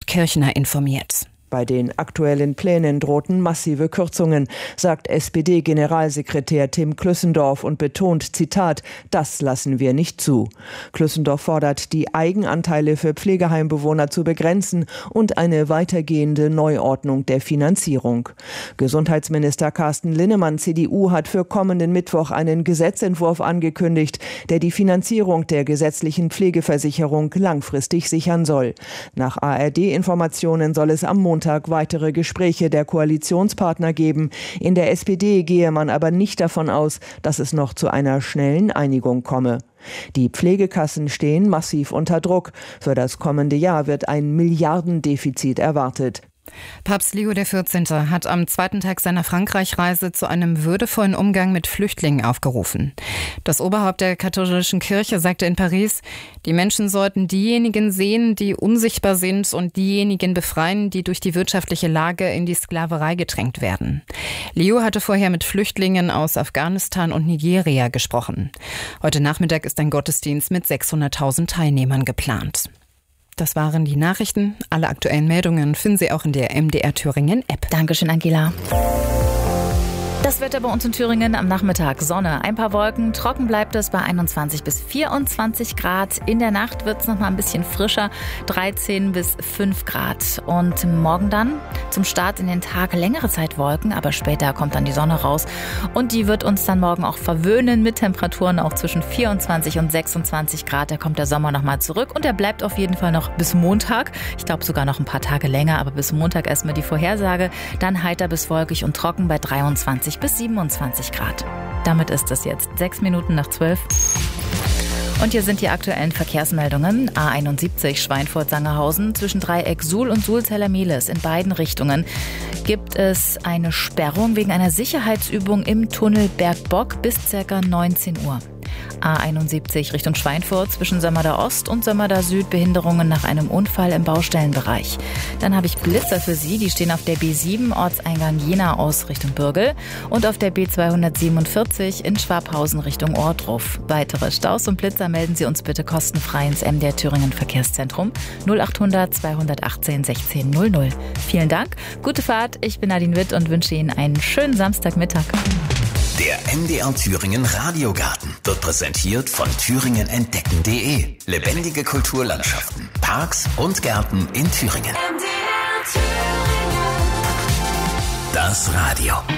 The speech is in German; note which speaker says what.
Speaker 1: Kirchner informiert.
Speaker 2: Bei den aktuellen Plänen drohten massive Kürzungen, sagt SPD-Generalsekretär Tim Klüssendorf und betont, Zitat, das lassen wir nicht zu. Klüssendorf fordert, die Eigenanteile für Pflegeheimbewohner zu begrenzen und eine weitergehende Neuordnung der Finanzierung. Gesundheitsminister Carsten Linnemann, CDU, hat für kommenden Mittwoch einen Gesetzentwurf angekündigt, der die Finanzierung der gesetzlichen Pflegeversicherung langfristig sichern soll. Nach ARD-Informationen soll es am Montag weitere Gespräche der Koalitionspartner geben. In der SPD gehe man aber nicht davon aus, dass es noch zu einer schnellen Einigung komme. Die Pflegekassen stehen massiv unter Druck. Für das kommende Jahr wird ein Milliardendefizit erwartet.
Speaker 1: Papst Leo XIV. Hat am zweiten Tag seiner Frankreich-Reise zu einem würdevollen Umgang mit Flüchtlingen aufgerufen. Das Oberhaupt der katholischen Kirche sagte in Paris, die Menschen sollten diejenigen sehen, die unsichtbar sind und diejenigen befreien, die durch die wirtschaftliche Lage in die Sklaverei gedrängt werden. Leo hatte vorher mit Flüchtlingen aus Afghanistan und Nigeria gesprochen. Heute Nachmittag ist ein Gottesdienst mit 600.000 Teilnehmern geplant. Das waren die Nachrichten. Alle aktuellen Meldungen finden Sie auch in der MDR Thüringen App.
Speaker 3: Dankeschön, Angela. Das Wetter bei uns in Thüringen am Nachmittag. Sonne, ein paar Wolken, trocken bleibt es bei 21 bis 24 Grad. In der Nacht wird es noch mal ein bisschen frischer, 13 bis 5 Grad. Und morgen dann zum Start in den Tag längere Zeit Wolken, aber später kommt dann die Sonne raus. Und die wird uns dann morgen auch verwöhnen mit Temperaturen auch zwischen 24 und 26 Grad. Da kommt der Sommer noch mal zurück und der bleibt auf jeden Fall noch bis Montag. Ich glaube sogar noch ein paar Tage länger, aber bis Montag erstmal die Vorhersage. Dann heiter bis wolkig und trocken bei 23 bis 27 Grad. Damit ist es jetzt 6 Minuten nach 12. Und hier sind die aktuellen Verkehrsmeldungen. A71 Schweinfurt-Sangerhausen zwischen Dreieck Suhl und Sulzeller-Mehlis in beiden Richtungen gibt es eine Sperrung wegen einer Sicherheitsübung im Tunnel Bergbock bis ca. 19 Uhr. A71 Richtung Schweinfurt zwischen Sömmerda Ost und Sömmerda Süd Behinderungen nach einem Unfall im Baustellenbereich. Dann habe ich Blitzer für Sie, die stehen auf der B7 Ortseingang Jena aus Richtung Bürgel und auf der B247 in Schwabhausen Richtung Ohrdruf. Weitere Staus und Blitzer melden Sie uns bitte kostenfrei ins MDR Thüringen Verkehrszentrum 0800 218 16 00. Vielen Dank, gute Fahrt, ich bin Nadine Witt und wünsche Ihnen einen schönen Samstagmittag.
Speaker 4: Der MDR Thüringen Radiogarten wird präsentiert von thüringenentdecken.de. Lebendige Kulturlandschaften, Parks und Gärten in Thüringen. MDR Thüringen. Das Radio.